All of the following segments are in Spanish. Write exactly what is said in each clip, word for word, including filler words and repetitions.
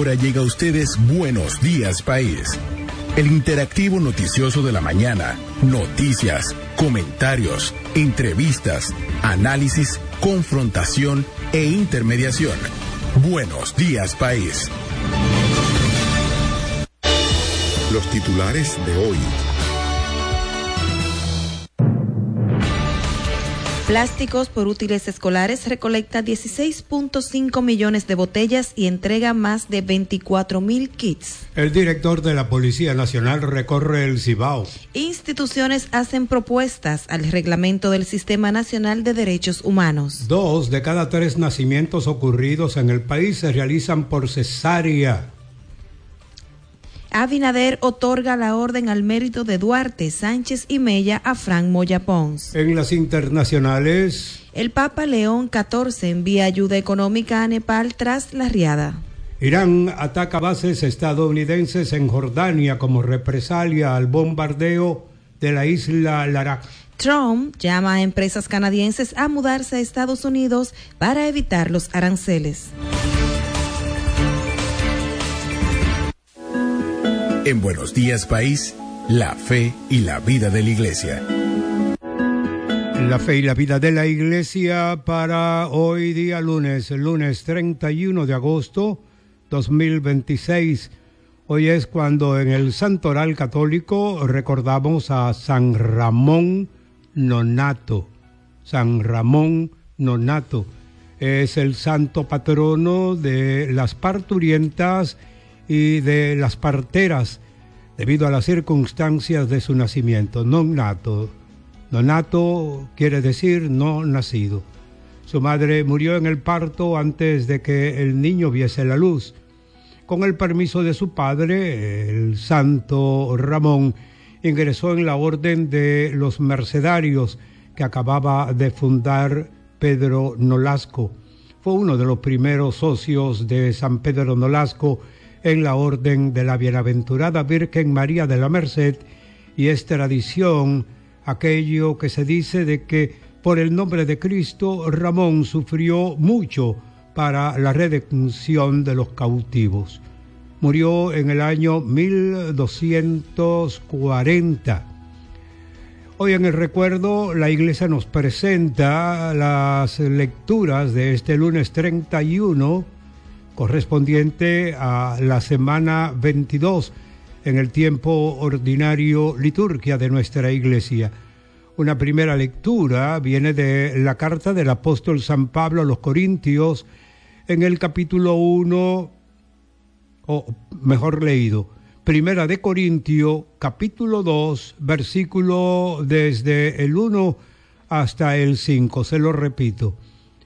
hora llega a ustedes Buenos Días País, el interactivo noticioso de la mañana. Noticias, comentarios, entrevistas, análisis, confrontación e intermediación. Buenos Días País. Los titulares de hoy. Plásticos por Útiles Escolares recolecta dieciséis punto cinco millones de botellas y entrega más de veinticuatro mil kits. El director de la Policía Nacional recorre el Cibao. Instituciones hacen propuestas al reglamento del Sistema Nacional de Derechos Humanos. Dos de cada tres nacimientos ocurridos en el país se realizan por cesárea. Abinader otorga la orden al mérito de Duarte, Sánchez y Mella a Fran Moya Pons. En las internacionales, el Papa León catorce envía ayuda económica a Nepal tras la riada. Irán ataca bases estadounidenses en Jordania como represalia al bombardeo de la isla Larak. Trump llama a empresas canadienses a mudarse a Estados Unidos para evitar los aranceles. En Buenos Días País, la fe y la vida de la Iglesia. La fe y la vida de la Iglesia para hoy día lunes, lunes treinta y uno de agosto dos mil veintiséis. Hoy es cuando en el Santoral Católico recordamos a San Ramón Nonato. San Ramón Nonato es el santo patrono de las parturientas y de las parteras, debido a las circunstancias de su nacimiento. Nonato. Nonato quiere decir no nacido. Su madre murió en el parto antes de que el niño viese la luz. Con el permiso de su padre, el santo Ramón ingresó en la orden de los mercedarios que acababa de fundar Pedro Nolasco. Fue uno de los primeros socios de San Pedro Nolasco en la orden de la Bienaventurada Virgen María de la Merced, y es tradición aquello que se dice de que por el nombre de Cristo Ramón sufrió mucho para la redención de los cautivos. Murió en el año mil doscientos cuarenta. Hoy en el recuerdo la Iglesia nos presenta las lecturas de este lunes treinta y uno, correspondiente a la semana veintidós en el tiempo ordinario liturgia de nuestra Iglesia. Una primera lectura viene de la carta del apóstol San Pablo a los Corintios en el capítulo uno, o mejor leído, Primera de Corintio, capítulo dos, versículo desde el uno hasta el cinco, se lo repito.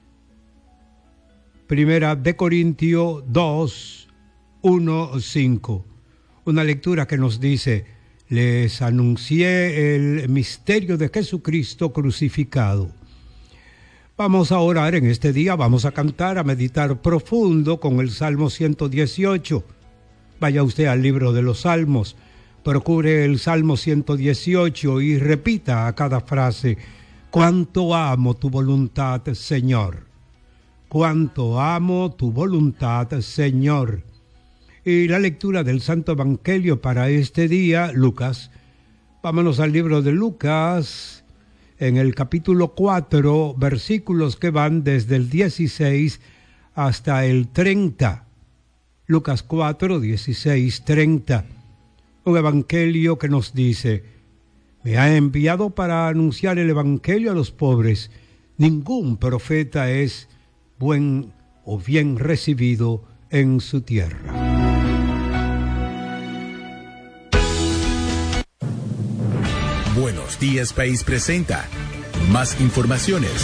Primera de Corintio dos, uno, cinco. Una lectura que nos dice: les anuncié el misterio de Jesucristo crucificado. Vamos a orar en este día, vamos a cantar, a meditar profundo con el Salmo ciento dieciocho. Vaya usted al libro de los Salmos, procure el Salmo ciento dieciocho y repita a cada frase: cuánto amo tu voluntad, Señor. Cuánto amo tu voluntad, Señor. Y la lectura del Santo Evangelio para este día, Lucas. Vámonos al libro de Lucas, en el capítulo cuatro, versículos que van desde el dieciséis hasta el treinta. Lucas cuatro, dieciséis, treinta. Un evangelio que nos dice: me ha enviado para anunciar el evangelio a los pobres. Ningún profeta es buen o bien recibido en su tierra. Buenos Días País presenta más informaciones.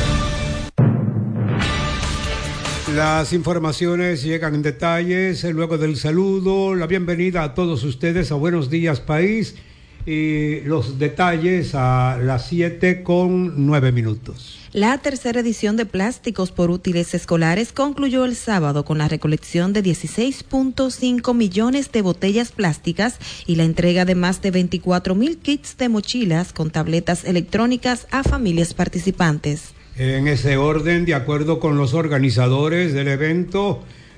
Las informaciones llegan en detalles luego del saludo, la bienvenida a todos ustedes a Buenos Días País y los detalles a las siete con nueve minutos. La tercera edición de Plásticos por Útiles Escolares concluyó el sábado con la recolección de dieciséis punto cinco millones de botellas plásticas y la entrega de más de veinticuatro mil kits de mochilas con tabletas electrónicas a familias participantes. En ese orden, de acuerdo con los organizadores del evento,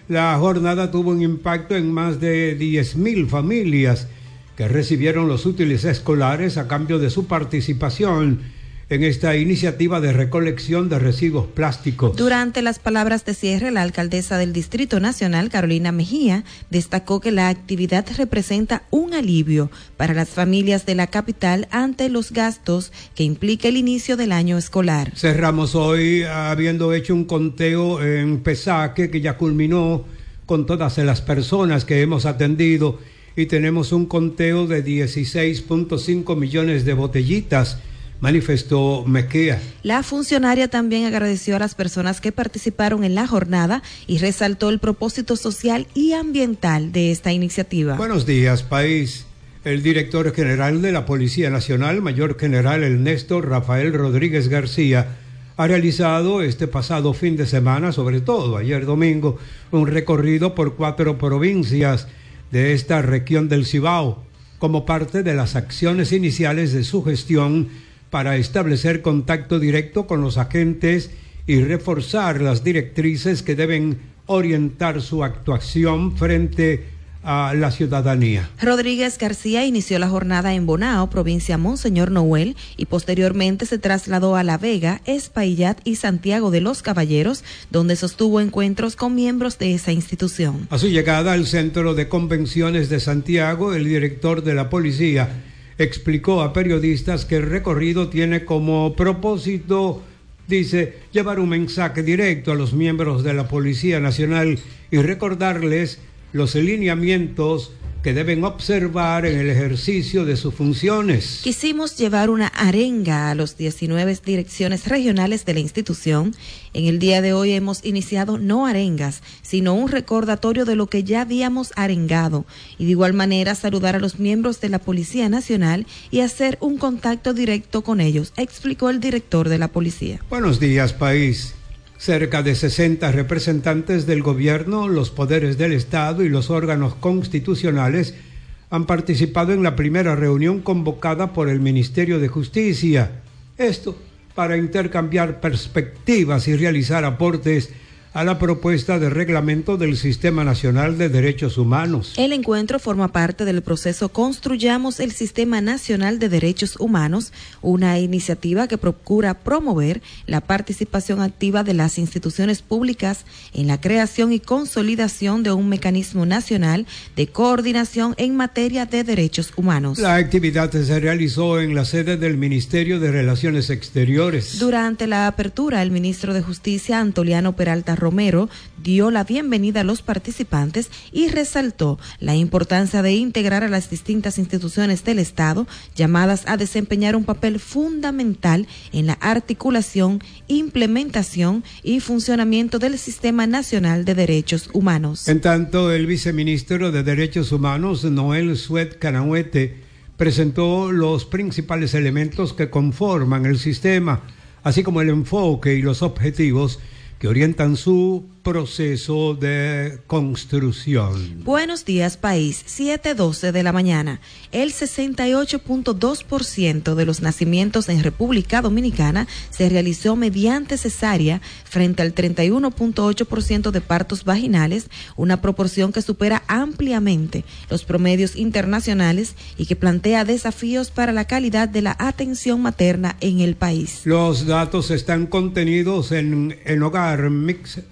La jornada tuvo un impacto en más de diez mil familias que recibieron los útiles escolares a cambio de su participación en esta iniciativa de recolección de residuos plásticos. Durante las palabras de cierre, la alcaldesa del Distrito Nacional, Carolina Mejía, destacó que la actividad representa un alivio para las familias de la capital ante los gastos que implica el inicio del año escolar. Cerramos hoy habiendo hecho un conteo en Pesaque que ya culminó con todas las personas que hemos atendido y tenemos un conteo de dieciséis punto cinco millones de botellitas, manifestó Mejía. La funcionaria también agradeció a las personas que participaron en la jornada y resaltó el propósito social y ambiental de esta iniciativa. Buenos días, país. El director general de la Policía Nacional, Mayor General Ernesto Rafael Rodríguez García, ha realizado este pasado fin de semana, sobre todo ayer domingo, un recorrido por cuatro provincias de esta región del Cibao, como parte de las acciones iniciales de su gestión para establecer contacto directo con los agentes y reforzar las directrices que deben orientar su actuación frente a la ciudadanía. Rodríguez García inició la jornada en Bonao, provincia Monseñor Noel, y posteriormente se trasladó a La Vega, Espaillat y Santiago de los Caballeros, donde sostuvo encuentros con miembros de esa institución. A su llegada al Centro de Convenciones de Santiago, el director de la policía explicó a periodistas que el recorrido tiene como propósito, dice, llevar un mensaje directo a los miembros de la Policía Nacional y recordarles los lineamientos que deben observar en el ejercicio de sus funciones. Quisimos llevar una arenga a los diecinueve direcciones regionales de la institución. En el día de hoy hemos iniciado no arengas, sino un recordatorio de lo que ya habíamos arengado, y de igual manera saludar a los miembros de la Policía Nacional y hacer un contacto directo con ellos, explicó el director de la policía. Buenos días, país. Cerca de sesenta representantes del gobierno, los poderes del Estado y los órganos constitucionales han participado en la primera reunión convocada por el Ministerio de Justicia. Esto para intercambiar perspectivas y realizar aportes a la propuesta de reglamento del Sistema Nacional de Derechos Humanos. El encuentro forma parte del proceso Construyamos el Sistema Nacional de Derechos Humanos, una iniciativa que procura promover la participación activa de las instituciones públicas en la creación y consolidación de un mecanismo nacional de coordinación en materia de derechos humanos. La actividad se realizó en la sede del Ministerio de Relaciones Exteriores. Durante la apertura, el ministro de Justicia, Antoliano Peralta Romero, dio la bienvenida a los participantes y resaltó la importancia de integrar a las distintas instituciones del Estado llamadas a desempeñar un papel fundamental en la articulación, implementación y funcionamiento del Sistema Nacional de Derechos Humanos. En tanto, el viceministro de Derechos Humanos, Noel Suet Canahuete, presentó los principales elementos que conforman el sistema, así como el enfoque y los objetivos que orientan su proceso de construcción. Buenos días, país. siete doce de la mañana. El sesenta y ocho punto dos por ciento de los nacimientos en República Dominicana se realizó mediante cesárea frente al treinta y uno punto ocho por ciento de partos vaginales, una proporción que supera ampliamente los promedios internacionales y que plantea desafíos para la calidad de la atención materna en el país. Los datos están contenidos en el Hogar Mix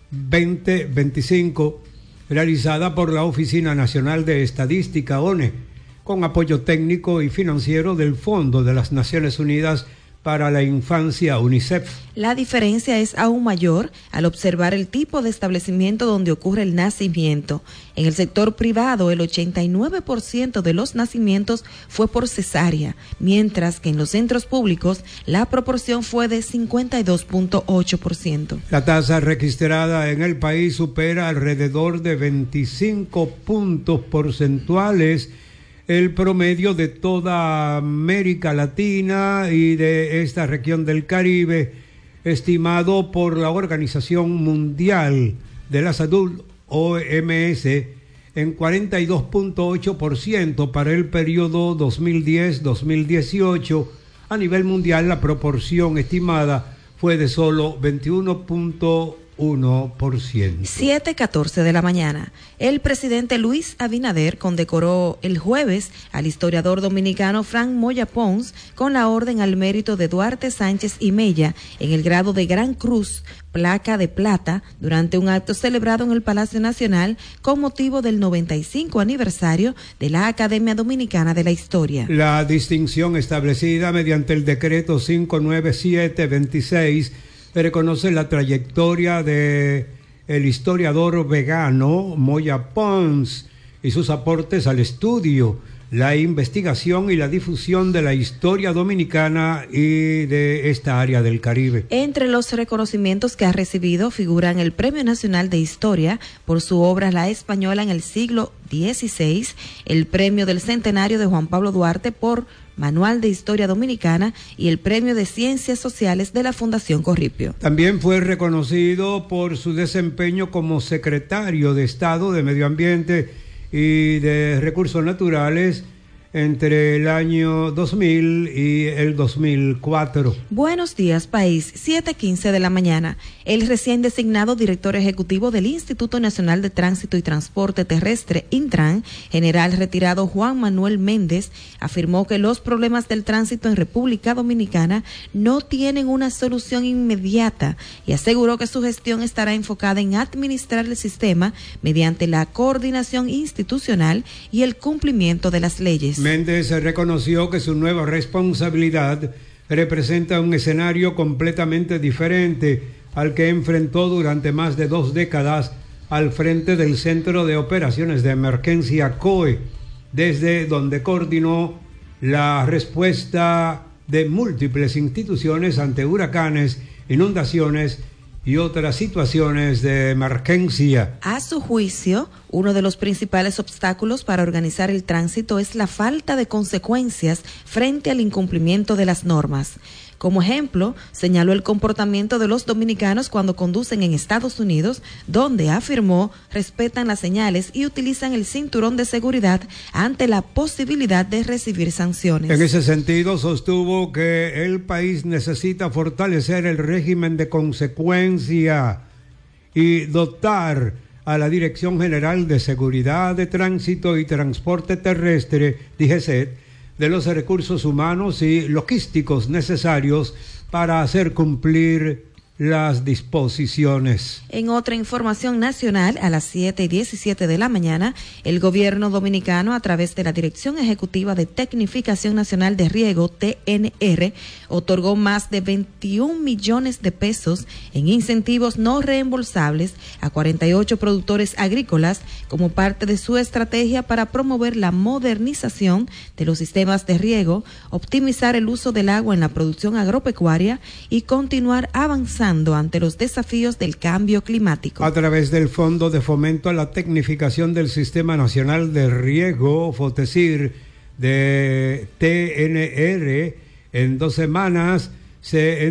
veinte veinticinco, realizada por la Oficina Nacional de Estadística, O N E, con apoyo técnico y financiero del Fondo de las Naciones Unidas para la Infancia, UNICEF. La diferencia es aún mayor al observar el tipo de establecimiento donde ocurre el nacimiento. En el sector privado, el ochenta y nueve por ciento de los nacimientos fue por cesárea, mientras que en los centros públicos la proporción fue de cincuenta y dos punto ocho por ciento. La tasa registrada en el país supera alrededor de veinticinco puntos porcentuales el promedio de toda América Latina y de esta región del Caribe, estimado por la Organización Mundial de la Salud, O M S, en cuarenta y dos punto ocho por ciento para el periodo dos mil diez a dos mil dieciocho. A nivel mundial, la proporción estimada fue de solo veintiuno punto uno por ciento. siete catorce de la mañana. El presidente Luis Abinader condecoró el jueves al historiador dominicano Frank Moya Pons con la Orden al Mérito de Duarte Sánchez y Mella en el grado de Gran Cruz, placa de plata, durante un acto celebrado en el Palacio Nacional con motivo del noventa y cinco aniversario de la Academia Dominicana de la Historia. La distinción establecida mediante el decreto quinientos noventa y siete veintiséis reconoce la trayectoria de el historiador vegano Moya Pons y sus aportes al estudio, la investigación y la difusión de la historia dominicana y de esta área del Caribe. Entre los reconocimientos que ha recibido figuran el Premio Nacional de Historia por su obra La Española en el siglo dieciséis, el Premio del Centenario de Juan Pablo Duarte por Manual de Historia Dominicana y el Premio de Ciencias Sociales de la Fundación Corripio. También fue reconocido por su desempeño como secretario de Estado de Medio Ambiente y de Recursos Naturales entre el año dos mil y el dos mil cuatro. Buenos días, país. siete quince de la mañana. El recién designado director ejecutivo del Instituto Nacional de Tránsito y Transporte Terrestre, Intran, general retirado Juan Manuel Méndez, afirmó que los problemas del tránsito en República Dominicana no tienen una solución inmediata y aseguró que su gestión estará enfocada en administrar el sistema mediante la coordinación institucional y el cumplimiento de las leyes. Méndez reconoció que su nueva responsabilidad representa un escenario completamente diferente al que enfrentó durante más de dos décadas al frente del Centro de Operaciones de Emergencia C O E, desde donde coordinó la respuesta de múltiples instituciones ante huracanes, inundaciones y otras situaciones de emergencia. A su juicio, uno de los principales obstáculos para organizar el tránsito es la falta de consecuencias frente al incumplimiento de las normas. Como ejemplo, señaló el comportamiento de los dominicanos cuando conducen en Estados Unidos, donde afirmó respetan las señales y utilizan el cinturón de seguridad ante la posibilidad de recibir sanciones. En ese sentido, sostuvo que el país necesita fortalecer el régimen de consecuencia y dotar a la Dirección General de Seguridad de Tránsito y Transporte Terrestre, D G C E T, de los recursos humanos y logísticos necesarios para hacer cumplir las disposiciones. En otra información nacional, a las siete y diecisiete de la mañana, el gobierno dominicano, a través de la Dirección Ejecutiva de Tecnificación Nacional de Riego, T N R, otorgó más de veintiún millones de pesos en incentivos no reembolsables a cuarenta y ocho productores agrícolas como parte de su estrategia para promover la modernización de los sistemas de riego, optimizar el uso del agua en la producción agropecuaria y continuar avanzando ante los desafíos del cambio climático. A través del Fondo de Fomento a la Tecnificación del Sistema Nacional de Riego, FOTESIR, de T N R, en dos semanas se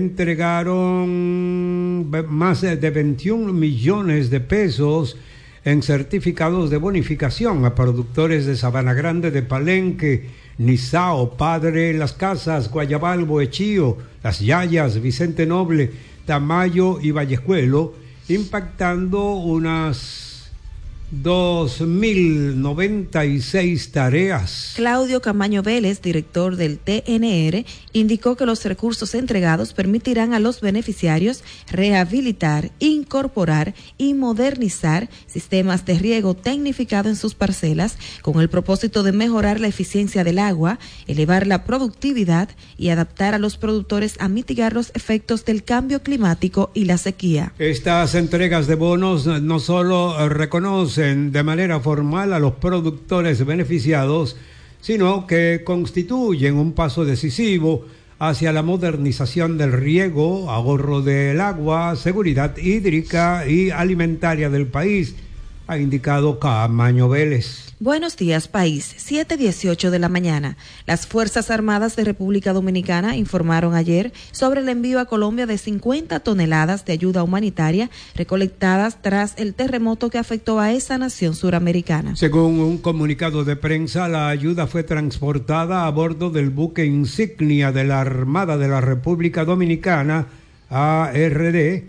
entregaron más de veintiún millones de pesos en certificados de bonificación a productores de Sabana Grande, de Palenque, Nizao, Padre Las Casas, Guayabal, Boechío, Las Yayas, Vicente Noble, Tamayo y Vallejuelo, impactando unas dos mil noventa y seis tareas. Claudio Camaño Vélez, director del T N R, indicó que los recursos entregados permitirán a los beneficiarios rehabilitar, incorporar y modernizar sistemas de riego tecnificado en sus parcelas con el propósito de mejorar la eficiencia del agua, elevar la productividad y adaptar a los productores a mitigar los efectos del cambio climático y la sequía. Estas entregas de bonos no solo reconocen de manera formal a los productores beneficiados, sino que constituyen un paso decisivo hacia la modernización del riego, ahorro del agua, seguridad hídrica y alimentaria del país, ha indicado Camaño Vélez. Buenos días, país. siete dieciocho de la mañana. Las Fuerzas Armadas de República Dominicana informaron ayer sobre el envío a Colombia de cincuenta toneladas de ayuda humanitaria recolectadas tras el terremoto que afectó a esa nación suramericana. Según un comunicado de prensa, la ayuda fue transportada a bordo del buque insignia de la Armada de la República Dominicana, A R D,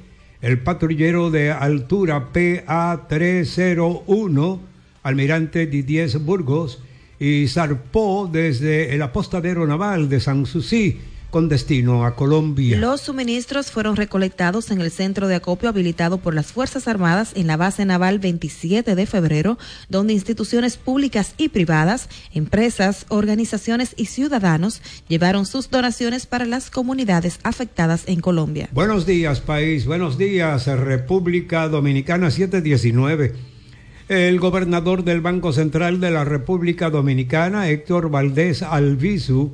el patrullero de altura P A trescientos uno, almirante Didier Burgos, y zarpó desde el apostadero naval de Sanssouci con destino a Colombia. Los suministros fueron recolectados en el centro de acopio habilitado por las Fuerzas Armadas en la base naval veintisiete de febrero, donde instituciones públicas y privadas, empresas, organizaciones y ciudadanos llevaron sus donaciones para las comunidades afectadas en Colombia. Buenos días, país. Buenos días, República Dominicana. Siete diecinueve. El gobernador del Banco Central de la República Dominicana, Héctor Valdés Albizu,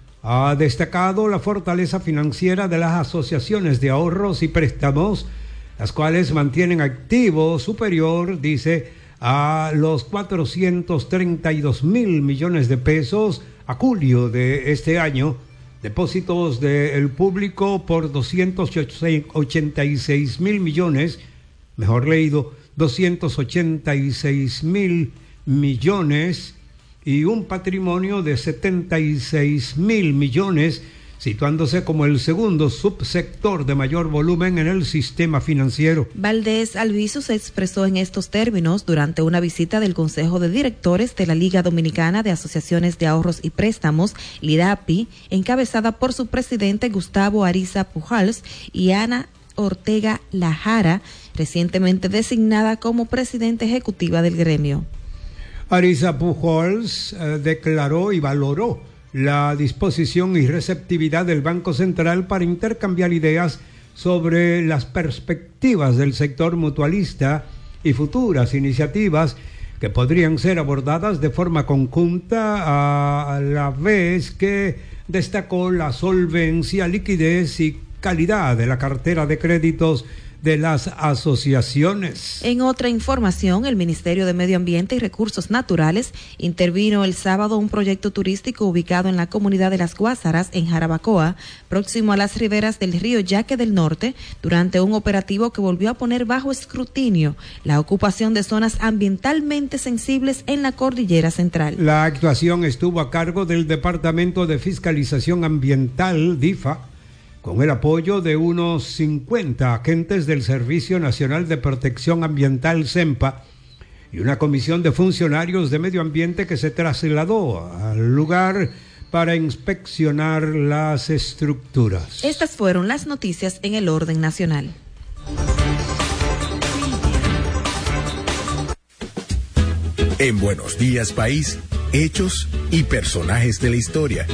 ha destacado la fortaleza financiera de las asociaciones de ahorros y préstamos, las cuales mantienen activo superior, dice, a los cuatrocientos treinta y dos mil millones de pesos a julio de este año, depósitos del público por doscientos ochenta y seis mil millones, mejor leído, doscientos ochenta y seis mil millones, y un patrimonio de setenta y seis mil millones, situándose como el segundo subsector de mayor volumen en el sistema financiero. Valdés Albizu se expresó en estos términos durante una visita del Consejo de Directores de la Liga Dominicana de Asociaciones de Ahorros y Préstamos, LIDAPI, encabezada por su presidente Gustavo Ariza Pujals y Ana Ortega Lajara, recientemente designada como presidenta ejecutiva del gremio. Ariza Pujols eh, declaró y valoró la disposición y receptividad del Banco Central para intercambiar ideas sobre las perspectivas del sector mutualista y futuras iniciativas que podrían ser abordadas de forma conjunta, a la vez que destacó la solvencia, liquidez y calidad de la cartera de créditos de las asociaciones. En otra información, el Ministerio de Medio Ambiente y Recursos Naturales intervino el sábado un proyecto turístico ubicado en la comunidad de Las Guásaras, en Jarabacoa, próximo a las riberas del río Yaque del Norte, durante un operativo que volvió a poner bajo escrutinio la ocupación de zonas ambientalmente sensibles en la cordillera central. La actuación estuvo a cargo del Departamento de Fiscalización Ambiental, DIFA, con el apoyo de unos cincuenta agentes del Servicio Nacional de Protección Ambiental, SEMPA, y una comisión de funcionarios de medio ambiente que se trasladó al lugar para inspeccionar las estructuras. Estas fueron las noticias en el orden nacional. En Buenos Días, País, hechos y personajes de la historia.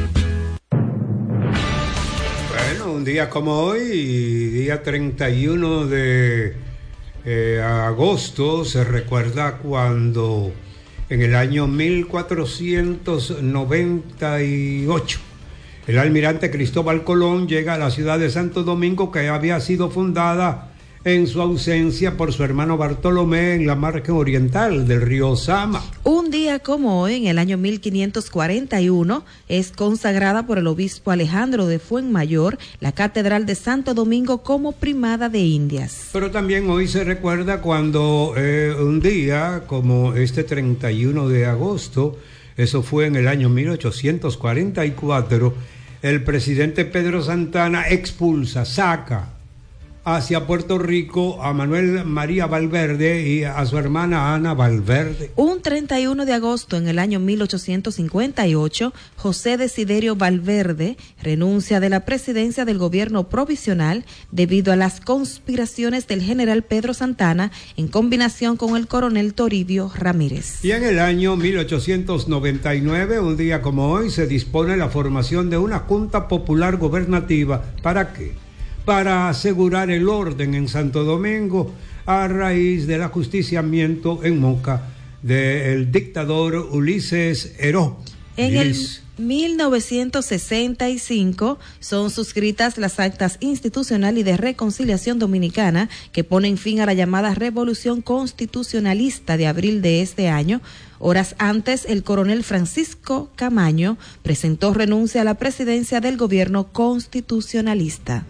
Un día como hoy, día treinta y uno de eh, agosto, se recuerda cuando en el año mil cuatrocientos noventa y ocho el almirante Cristóbal Colón llega a la ciudad de Santo Domingo, que había sido fundada en su ausencia por su hermano Bartolomé en la margen oriental del río Sama. Un día como hoy, en el año mil quinientos cuarenta y uno, es consagrada por el obispo Alejandro de Fuenmayor la Catedral de Santo Domingo como primada de Indias. Pero también hoy se recuerda cuando eh, un día como este treinta y uno de agosto, eso fue en el año mil ochocientos cuarenta y cuatro, el presidente Pedro Santana expulsa, saca hacia Puerto Rico a Manuel María Valverde y a su hermana Ana Valverde. Un treinta y uno de agosto en el año mil ochocientos cincuenta y ocho, José Desiderio Valverde renuncia de la presidencia del gobierno provisional debido a las conspiraciones del general Pedro Santana en combinación con el coronel Toribio Ramírez. Y en el año mil ochocientos noventa y nueve, un día como hoy, se dispone la formación de una Junta Popular Gobernativa. ¿Para qué? Para asegurar el orden en Santo Domingo a raíz del ajusticiamiento en Moca del dictador Ulises Heró. En el mil novecientos sesenta y cinco son suscritas las actas institucional y de reconciliación dominicana que ponen fin a la llamada Revolución Constitucionalista de abril de este año. Horas antes, el coronel Francisco Camaño presentó renuncia a la presidencia del gobierno constitucionalista.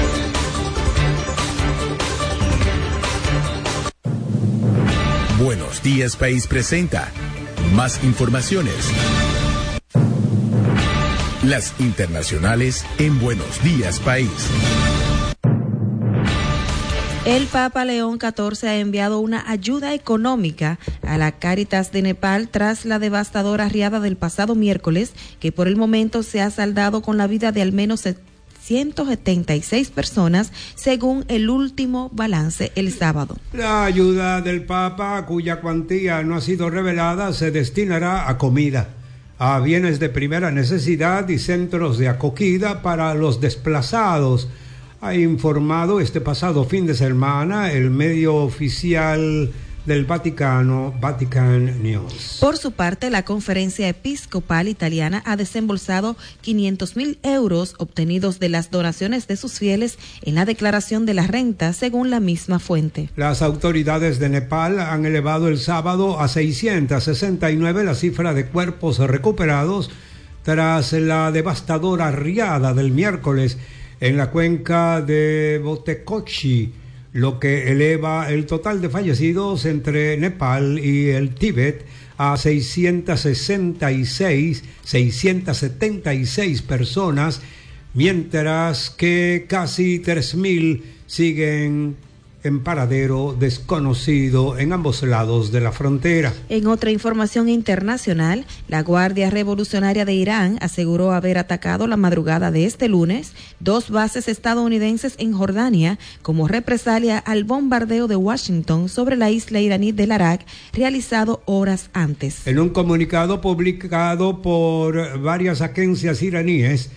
Buenos Días, País presenta más informaciones. Las internacionales en Buenos Días, País. El Papa León catorce ha enviado una ayuda económica a la Cáritas de Nepal tras la devastadora riada del pasado miércoles, que por el momento se ha saldado con la vida de al menos ciento setenta y seis personas, según el último balance el sábado. La ayuda del Papa, cuya cuantía no ha sido revelada, se destinará a comida, a bienes de primera necesidad y centros de acogida para los desplazados, ha informado este pasado fin de semana el medio oficial del Vaticano, Vatican News. Por su parte, la Conferencia Episcopal Italiana ha desembolsado quinientos mil euros obtenidos de las donaciones de sus fieles en la declaración de la renta, según la misma fuente. Las autoridades de Nepal han elevado el sábado a seiscientos sesenta y nueve la cifra de cuerpos recuperados tras la devastadora riada del miércoles en la cuenca de Botekochi, lo que eleva el total de fallecidos entre Nepal y el Tíbet a seiscientos sesenta y seis, seiscientos setenta y seis personas, mientras que casi tres mil siguen en paradero desconocido en ambos lados de la frontera. En otra información internacional, la Guardia Revolucionaria de Irán aseguró haber atacado la madrugada de este lunes dos bases estadounidenses en Jordania como represalia al bombardeo de Washington sobre la isla iraní de Arak realizado horas antes. En un comunicado publicado por varias agencias iraníes,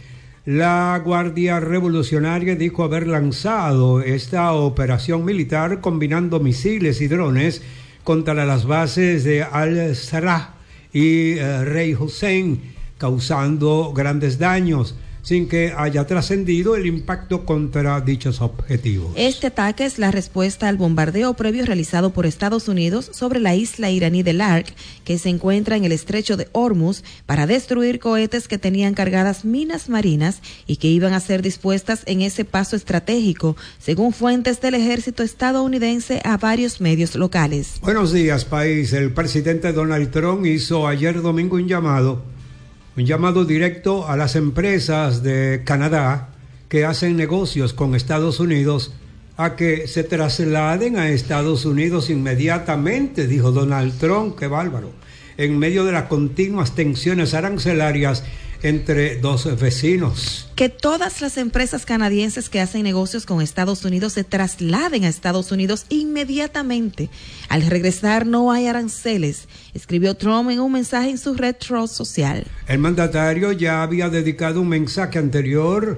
la Guardia Revolucionaria dijo haber lanzado esta operación militar combinando misiles y drones contra las bases de Al-Sarraj y uh, Rey Hussein, causando grandes daños, sin que haya trascendido el impacto contra dichos objetivos. Este ataque es la respuesta al bombardeo previo realizado por Estados Unidos sobre la isla iraní de Lark, que se encuentra en el estrecho de Hormuz, para destruir cohetes que tenían cargadas minas marinas y que iban a ser dispuestas en ese paso estratégico, según fuentes del ejército estadounidense a varios medios locales. Buenos días, país. El presidente Donald Trump hizo ayer domingo un llamado Un llamado directo a las empresas de Canadá que hacen negocios con Estados Unidos a que se trasladen a Estados Unidos inmediatamente, dijo Donald Trump. ¡Qué bárbaro! En medio de las continuas tensiones arancelarias entre dos vecinos. Que todas las empresas canadienses que hacen negocios con Estados Unidos se trasladen a Estados Unidos inmediatamente. Al regresar no hay aranceles, escribió Trump en un mensaje en su red Truth social. El mandatario ya había dedicado un mensaje anterior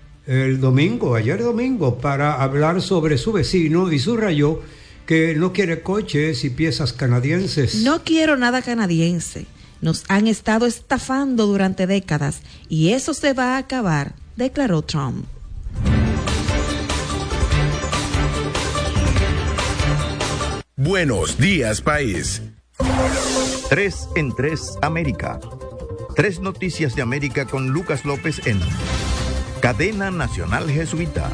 el domingo, ayer domingo, para hablar sobre su vecino y subrayó que no quiere coches y piezas canadienses. No quiero nada canadiense. Nos han estado estafando durante décadas y eso se va a acabar, declaró Trump. Buenos días, país. Tres en tres América. Tres noticias de América con Lucas López en Cadena Nacional Jesuita.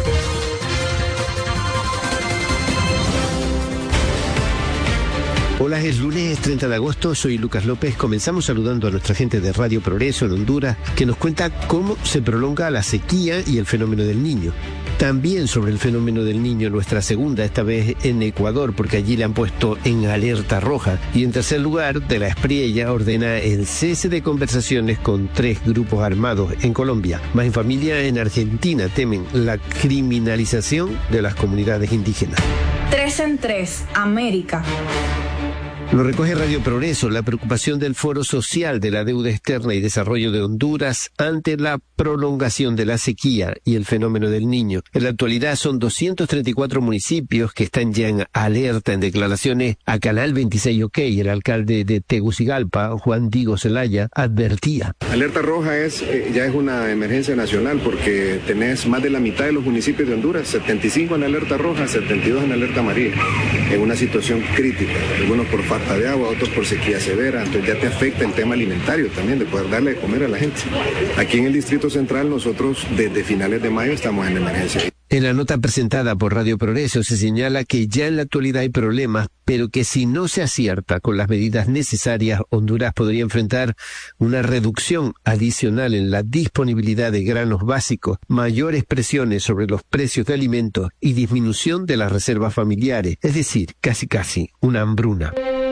Hola, es lunes treinta de agosto, soy Lucas López. Comenzamos saludando a nuestra gente de Radio Progreso en Honduras, que nos cuenta cómo se prolonga la sequía y el fenómeno del Niño. También sobre el fenómeno del Niño, nuestra segunda, esta vez en Ecuador, porque allí le han puesto en alerta roja. Y en tercer lugar, de la Espriella ordena el cese de conversaciones con tres grupos armados en Colombia. Más en familia, en Argentina temen la criminalización de las comunidades indígenas. Tres en tres, América. Lo recoge Radio Progreso, la preocupación del Foro Social de la Deuda Externa y Desarrollo de Honduras ante la prolongación de la sequía y el fenómeno del Niño. En la actualidad son doscientos treinta y cuatro municipios que están ya en alerta. En declaraciones a Canal veintiséis OK, el alcalde de Tegucigalpa, Juan Diego Zelaya, advertía. Alerta roja es eh, ya es una emergencia nacional porque tenés más de la mitad de los municipios de Honduras, setenta y cinco en alerta roja, setenta y dos en alerta amarilla, en una situación crítica, algunos por falta de agua, otros por sequía severa. Entonces ya te afecta el tema alimentario también, de poder darle de comer a la gente. Aquí en el Distrito Central nosotros desde finales de mayo estamos en emergencia. En la nota presentada por Radio Progreso se señala que ya en la actualidad hay problemas, pero que si no se acierta con las medidas necesarias, Honduras podría enfrentar una reducción adicional en la disponibilidad de granos básicos, mayores presiones sobre los precios de alimentos y disminución de las reservas familiares, es decir, casi casi una hambruna.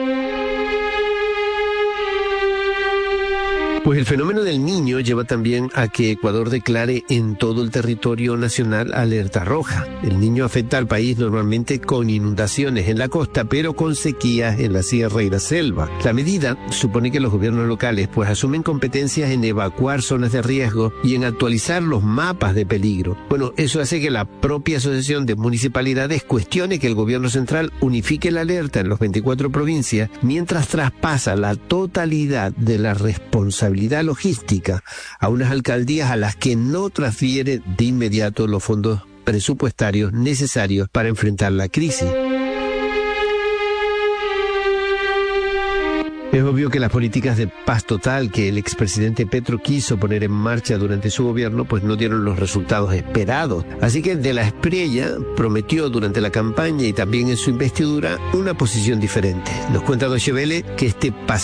Pues el fenómeno del Niño lleva también a que Ecuador declare en todo el territorio nacional alerta roja. El Niño afecta al país normalmente con inundaciones en la costa, pero con sequías en la sierra y la selva. La medida supone que los gobiernos locales pues asumen competencias en evacuar zonas de riesgo y en actualizar los mapas de peligro. Bueno, eso hace que la propia Asociación de Municipalidades cuestione que el gobierno central unifique la alerta en las veinticuatro provincias, mientras traspasa la totalidad de la responsabilidad logística a unas alcaldías a las que no transfiere de inmediato los fondos presupuestarios necesarios para enfrentar la crisis. Es obvio que las políticas de paz total que el expresidente Petro quiso poner en marcha durante su gobierno pues no dieron los resultados esperados. Así que De la Espriella prometió durante la campaña y también en su investidura una posición diferente. Nos cuenta Deutsche Welle que este